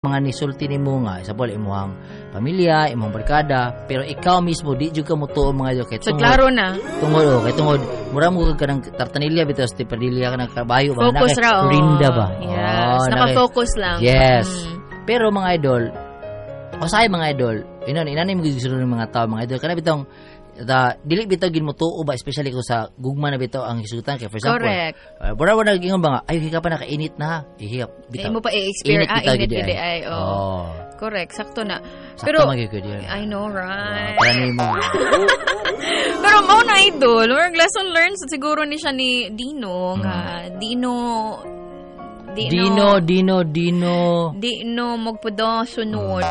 mga nisulti nimo nga isa pala imong pamilya, imong barkada, pero ikaw mismo di jud ka mo tuo mga idol kay So klaro na. tungod mura mo ka ng tartanilya bitaw sa padilya ka ng kabayo ba Focus ra. rinda ba. Yes, naka-focus lang. Yes. Pero mga idol, usahay mga idol, inani mo gisulo ng mga tao mga idol kana bitong dili bitaw gid mo tuo ba especially kung sa gugma na bitaw ang hisutan kay for example. Correct. Wala gingon ba nga ay hika pa nakainit na ha. Ihiyap bitaw. Mo pa i-experience init gid ay. Oh. Correct, sakto na. Sakto Pero magigod yan. I know, right? Para mo. Pero mao na idol, or lesson learned siguro ni siya ni Dino nga Dino magpudo sunod.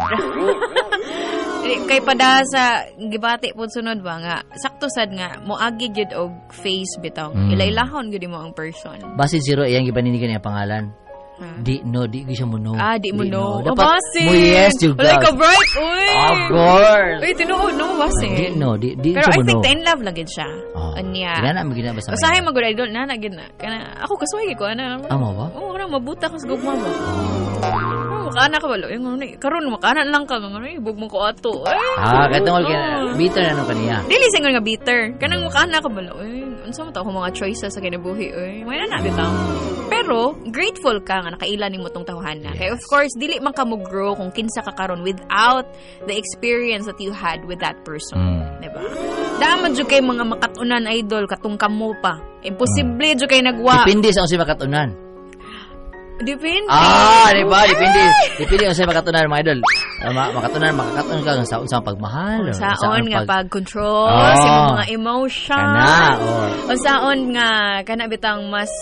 Kay pada sa gibati pud sunod ba nga sakto sad nga moagi gyud og face bitaw. Ilailahon gyud mo ang person. Base zero iyang gibaninigan niya pangalan. Di siya mo know. Di mo know. Dapat base. mo yes juga. Like a bright, uy. Of course. Uy, tinuod no base. Di pero siya mo I think know. in love lagid siya. Anya. Kinana magina ba sa. Usahay magud idol na gid na. Kana ako kasuhay ko ana. Amo ba? Oo, kana mabuta ka sa gugma ba. Makana ka balo. Yung karon makana lang ka ngano ibog mo ko ato. Katungol kina bitter na no kaniya. Dili singon nga bitter. Kanang makana ka balo. Unsa mo ta ko mga choices sa kinabuhi may na bitaw. Pero grateful ka nga nakaila nimo tong tawhana. Kay of course dili man ka mo grow kung kinsa ka karon without the experience that you had with that person, diba? Dama jud kay mga makatunan idol katong kamo pa. Imposible jud kay nagwa. Depende sa unsa makatunan. Depende. Diba? Depende sa makatunan mga idol. Makatunan ka sa unsang pagmahal. Saon nga pag-control sa mga emotion. Saon nga kana bitang mas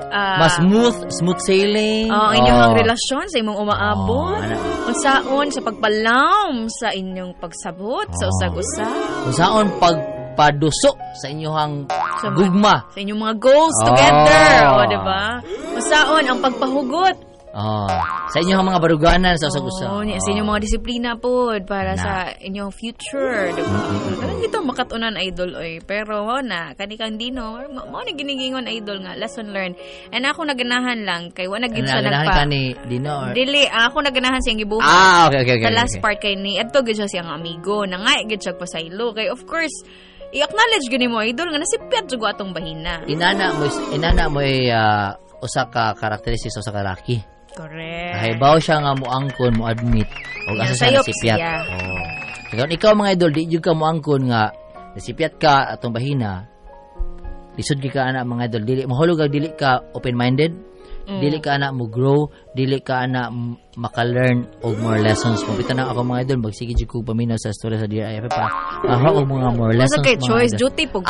smooth sailing. Inyong relasyon sa imong umaabot. Unsaon sa pagpalam sa inyong pagsabot sa usag-usag. Unsaon pagpaduso sa inyong gugma. Sa inyong mga goals together. Diba? Unsaon ang pagpahugot. Sa inyong mga baruganan sa usag-usag. Sa inyong mga disiplina po para sa inyong future, diba? Kanang dito makatunan idol pero na kanikang Dino mo na ginigingon idol nga lesson learned. And ako naganahan lang kay wala gid sa nagpa. Ni Dino Dili ako naganahan siyang gibuhat. Okay. Sa last part kay ni adto gid siya siyang amigo. Nangay gid siya pasaylo kay of course i-acknowledge gani mo idol nga nasipyat jud atong bahina. Inana mo usa ka karakteristik sa usa ka lalaki. Correct. Nahibaw siya nga moangkon mo admit og asa siya nasipyat. Ikaw mga idol di jud ka moangkon nga nasipyat ka atong bahina. Lisod gyud ka ana mga idol dili mahulog dili ka open-minded. Dili ka ana mo grow, dili ka ana maka-learn og more lessons. Pumita na ako mga idol magsige jud ko paminaw sa storya sa DIF para og mga more lessons. Sa kay choice duty pug.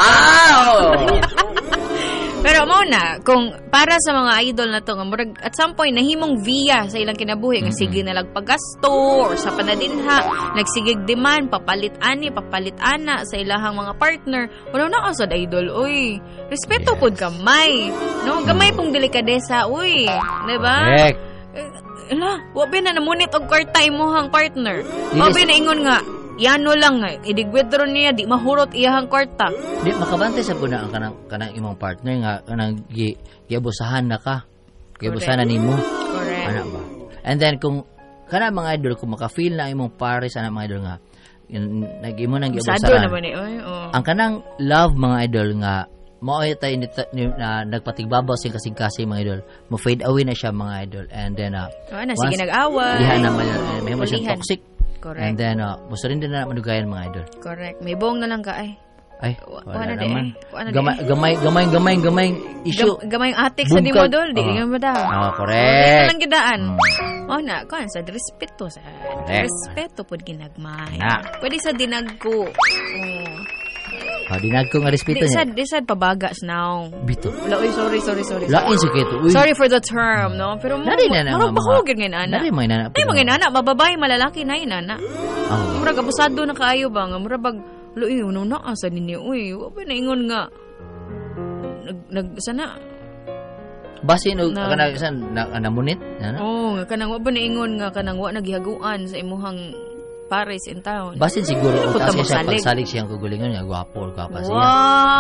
Pero mo na, kung para sa mga idol na to, at some point, nahimong via sa ilang kinabuhi, nga sige na lang paggasto, or sa panadinha, nagsigig demand, papalit ana sa ilahang mga partner. Wala na asad idol, uy. Respeto pod gamay. No? Gamay pong delikadesa, uy. Diba? Correct. Wabi na namunit og kwarta imuhang partner. Wabi na ingon nga, yano lang idigwidro niya di mahurot iyahang kwarta. Di makabantay sa puna ang kanang imong partner nga kanang giabusahan na ka. Giabusahan na nimo. Correct. Ana ba? And then kung kana mga idol kung maka-feel na imong pares ana mga idol nga nagimo nang giabusahan. Ang kanang love mga idol nga mao tay nagpatigbabaw sing kasing-kasing mga idol. Mo fade away na siya mga idol. And then sige nag-away. Diha na may mo siya toxic. Correct. And then, gusto rin din na manugayan mga idol. Correct. May buong na lang ka wala naman. Gamay issue. Gamay atik sa di mo dol. Di nga mo daw. Correct. Dito lang gidaan. Na, kan sa respeto sa respeto pod ginagmay. Pwede sa dinagko. Dinagko nga respeto niya. Di sad pabagas now. Bito. Sorry. Lain sakit. Sorry for the term, no? Pero marang bahugin nga nana. Nari mga nana. Mababae, malalaki na nana. Murag abusado na kaayo ba nga. Murag uno na asa ninyo. Uy, wapay na ingon nga. Sana. Basin o namunit? Kanang wapay na ingon nga. Kanang wa nagihaguan sa imuhang Paris in town. Basin siguro kasi siya pagsalig siyang kagulingan niya, gwapo or kapa siya.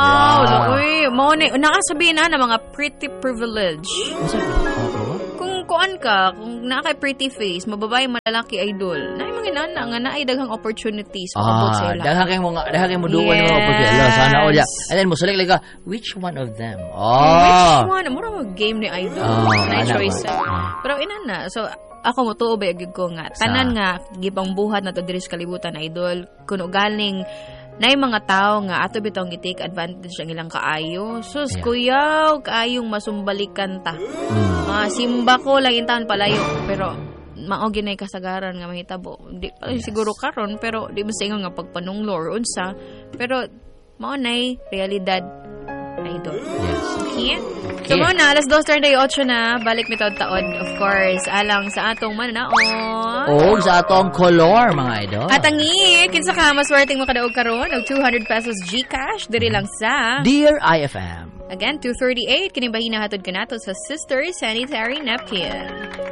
Wow! Uy, nakasabihin na mga pretty privilege. kuan ka, kung nakay pretty face, mababae malalaki idol, na yung mga inana nga naay daghang opportunities maabot sa ila. Daghang mo duwa ng mga opportunities. Sana all ya. And then mo select like which one of them? Which one? Mura mo game ni idol. Na choice. Pero inana, so ako mo tuo ba gyud ko nga tanan nga gibang buhat na to diri sa kalibutan idol kuno galing na yung mga tao nga ato bitong i-take advantage ang ilang kaayo. Sus, kuyaw, kaayong masumbalikan ta. Simba ko lang intahan palayo. Pero, maogi na yung kasagaran nga mahitabo. Di siguro karon pero di mo sa nga pagpanunglo or unsa. Pero, maunay, realidad, idol. Yes. Okay? So, muna, alas 2:38 na, balik mitod taon, of course, alang sa atong mananaon. Sa atong color, mga idol. At ang kinsa ka, maswerteng makadaog karon og 200 pesos GCash, diri lang sa Dear IFM. Again, 238, kinibahin na hatod ka nato sa Sister Sanitary Napkin.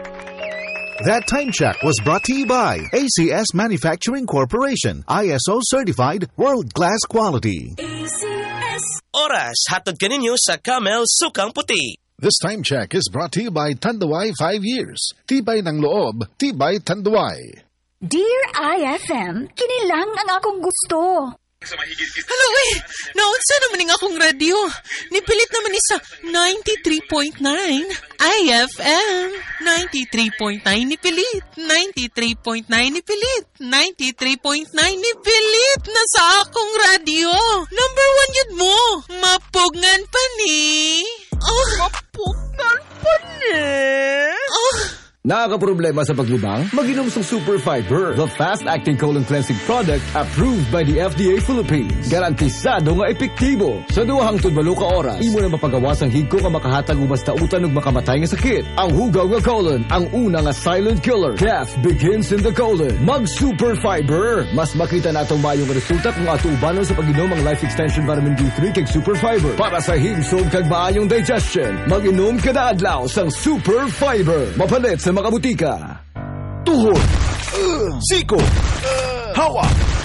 That time check was brought to you by ACS Manufacturing Corporation, ISO certified, world-class quality. Oras, hatod ka ninyo sa Camel Sukang Puti. This time check is brought to you by Tanduay 5 years. Tibay ng loob, tibay Tanduay. Dear IFM, kinilang ang akong gusto. Hello, naunsa naman ng akong radyo. Nipilit naman ni sa 93.9 IFM. 93.9 nipilit. 93.9 nipilit. 93.9 nipilit na sa akong radyo. Number 1 yun mo. Mapugngan pa ni. Mapugngan pa ni. Nakakaproblema sa paglubang? Mag-inom sa Super Fiber, the fast-acting colon cleansing product approved by the FDA Philippines. Garantisado nga epektibo. Sa duwahang tudbalo ka oras, imo na mapagawas ang higko nga makahatag ubas tautan ug makamatay nga sakit. Ang hugaw nga colon, ang una nga silent killer. Death begins in the colon. Mag-Super Fiber. Mas makita natong mayong resulta kung ato ubanon sa pag-inom ang Life Extension Vitamin D3 kag Super Fiber. Para sa himsog kag maayong digestion, mag-inom kada adlaw sang Super Fiber. Mapalit sa mga butika. Tuhod, siko, hawa,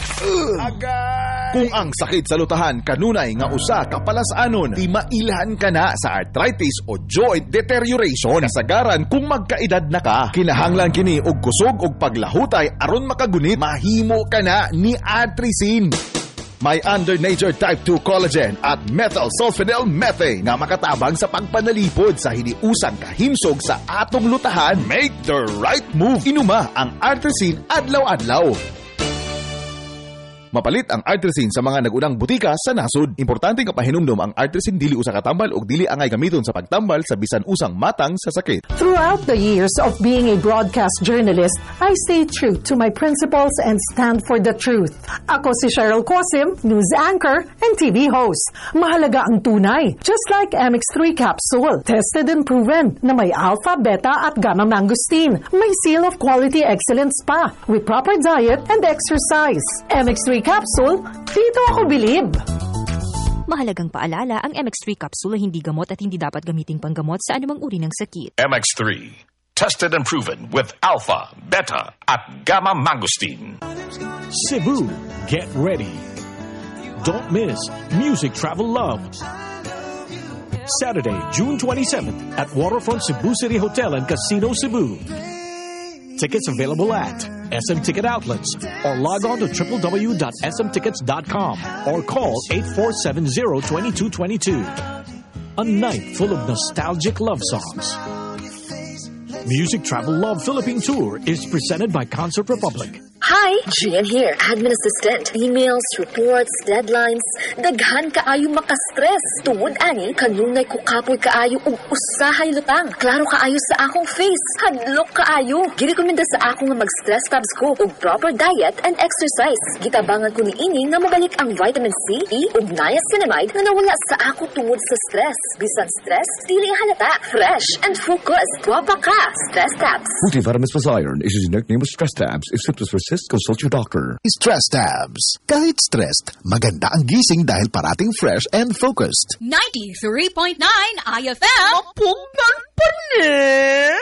kung ang sakit sa lutahan kanunay nga usa ka palasanon, di mailhan ka na sa arthritis o joint deterioration. Kasagaran kung magkaedad na ka, kinahanglan kini og kusog og paglahutay aron makagunit, mahimo ka na ni Artrisin. May under nature type 2 collagen at methyl sulfonyl methane nga makatabang sa pagpanalipod sa hiniusang kahimsog sa atong lutahan. Make the right move. Inuma ang Artrisin adlaw-adlaw. Mapalit ang Artrisin sa mga nagunang butika sa nasod. Importante nga pahinumdom ang Artrisin dili usa ka tambal ug dili angay gamiton sa pagtambal sa bisan usang matang sa sakit. Throughout the years of being a broadcast journalist, I stayed true to my principles and stand for the truth. Ako si Cheryl Cosim, news anchor and TV host. Mahalaga ang tunay, just like MX3 capsule. Tested and proven na may alpha, beta at gamma mangosteen. May seal of quality excellence pa with proper diet and exercise. MX3 capsule, dito ako bilib. Mahalagang paalala, ang MX3 capsule ay hindi gamot at hindi dapat gamiting panggamot sa anumang uri ng sakit. MX3, tested and proven with alpha, beta at gamma mangosteen. Cebu, get ready. Don't miss Music Travel Love. Saturday, June 27th at Waterfront Cebu City Hotel and Casino Cebu. Tickets available at SM Ticket Outlets or log on to www.smtickets.com or call 8470-2222. A night full of nostalgic love songs. Music Travel Love Philippine Tour is presented by Concert Republic. Hi, Gian here, admin assistant. Emails, reports, deadlines, daghan kaayo makastress. Tungod ani, kanunay ko kapoy kaayo ug usahay lutang. Klaro kaayo sa akong face, hadlok kaayo. Girekomenda sa ako nga mag-stress tabs ko ug proper diet and exercise. Gitabangan ko ni ini nga mabalik ang vitamin C, E ug niacinamide nga nawala sa ako tungod sa stress. Bisan stress, dili halata, fresh and focused. Guwapa ka, stress tabs. Multivitamins plus iron is a generic name of stress tabs. If symptoms persist, consult your doctor. Stress tabs. Kahit stressed, maganda ang gising dahil parating fresh and focused. 93.9 IFM. Mapugngan pa ni.